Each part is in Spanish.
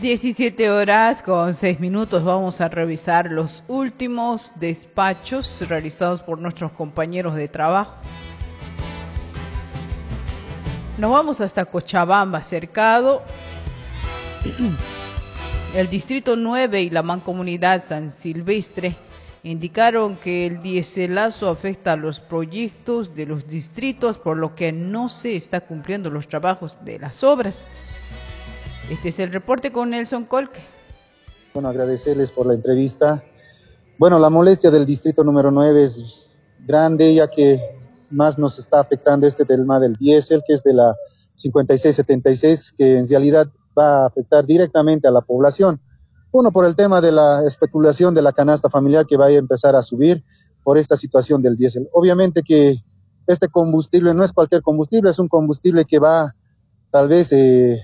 17:06. Vamos a revisar los últimos despachos realizados por nuestros compañeros de trabajo. Nos vamos hasta Cochabamba, cercado. El Distrito 9 y la Mancomunidad San Silvestre indicaron que el dieselazo afecta a los proyectos de los distritos, por lo que no se está cumpliendo los trabajos de las obras. Este es el reporte con Nelson Colque. Bueno, agradecerles por la entrevista. Bueno, la molestia del distrito número 9 es grande, ya que más nos está afectando este tema del diésel, que es de la 5676, que en realidad va a afectar directamente a la población. Uno, por el tema de la especulación de la canasta familiar que va a empezar a subir por esta situación del diésel. Obviamente que este combustible no es cualquier combustible, es un combustible que va, tal vez,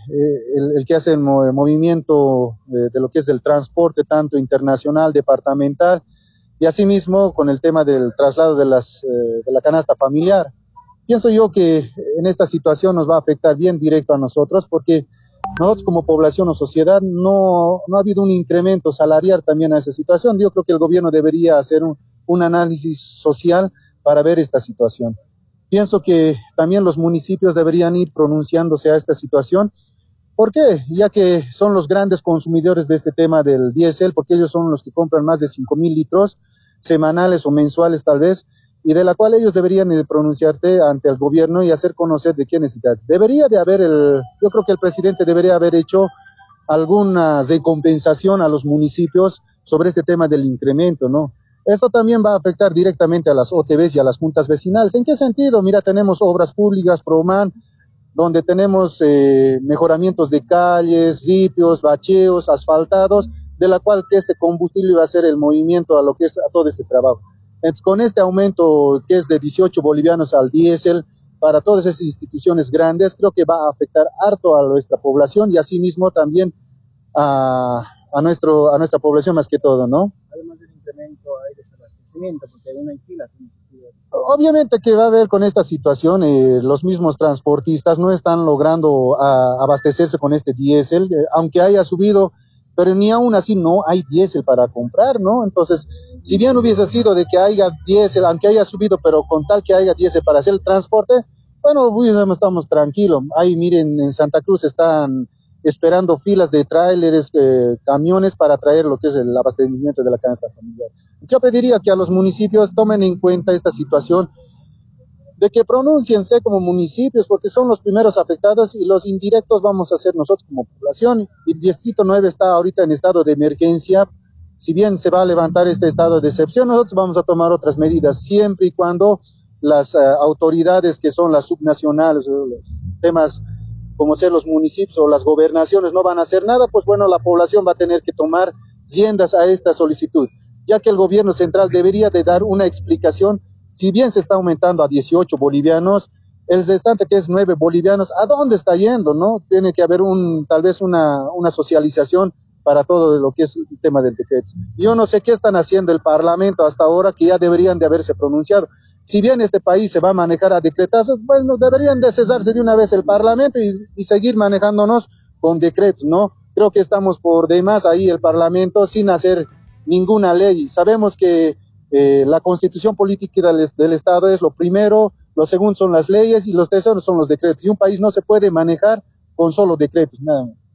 el que hace el movimiento de lo que es el transporte, tanto internacional, departamental, y asimismo con el tema del traslado de la canasta familiar. Pienso yo que en esta situación nos va a afectar bien directo a nosotros, porque nosotros como población o sociedad no ha habido un incremento salarial también a esa situación. Yo creo que el gobierno debería hacer un análisis social para ver esta situación. Pienso que también los municipios deberían ir pronunciándose a esta situación. ¿Por qué? Ya que son los grandes consumidores de este tema del diésel, porque ellos son los que compran más de 5,000 litros semanales o mensuales tal vez, y de la cual ellos deberían pronunciarse ante el gobierno y hacer conocer de qué necesidad. Debería de haber yo creo que el presidente debería haber hecho alguna recompensación a los municipios sobre este tema del incremento, ¿no? Esto también va a afectar directamente a las OTBs y a las juntas vecinales. ¿En qué sentido? Mira, tenemos obras públicas, PROMAN, donde tenemos mejoramientos de calles, ripios, bacheos, asfaltados, de la cual que este combustible va a hacer el movimiento a lo que es a todo este trabajo. Entonces, con este aumento que es de 18 bolivianos al diésel para todas esas instituciones grandes, creo que va a afectar harto a nuestra población y asimismo también a nuestra población más que todo, ¿no? Además del incremento hay desabastecimiento, porque hay una fila. Obviamente que va a haber con esta situación, los mismos transportistas no están logrando abastecerse con este diésel, aunque haya subido, pero ni aún así no hay diésel para comprar, ¿no? Entonces, si bien hubiese sido de que haya diésel, aunque haya subido, pero con tal que haya diésel para hacer el transporte, bueno, estamos tranquilos. Ahí miren, en Santa Cruz están esperando filas de tráileres, camiones para traer lo que es el abastecimiento de la canasta familiar. Yo pediría que a los municipios tomen en cuenta esta situación, de que pronúnciense como municipios, porque son los primeros afectados y los indirectos vamos a ser nosotros como población. El Distrito 9 está ahorita en estado de emergencia. Si bien se va a levantar este estado de excepción, nosotros vamos a tomar otras medidas, siempre y cuando las autoridades que son las subnacionales, los temas como ser los municipios o las gobernaciones no van a hacer nada, pues bueno, la población va a tener que tomar riendas a esta solicitud, ya que el gobierno central debería de dar una explicación. Si bien se está aumentando a 18 bolivianos, el restante que es 9 bolivianos, ¿a dónde está yendo, no? Tiene que haber tal vez una socialización para todo lo que es el tema del decreto. Yo no sé qué están haciendo el Parlamento hasta ahora, que ya deberían de haberse pronunciado. Si bien este país se va a manejar a decretazos, bueno, deberían de cesarse de una vez el Parlamento y seguir manejándonos con decretos, ¿no? Creo que estamos por demás ahí el Parlamento sin hacer ninguna ley. Sabemos que la constitución política del Estado es lo primero, lo segundo son las leyes y los terceros son los decretos. Y un país no se puede manejar con solo decretos, nada más.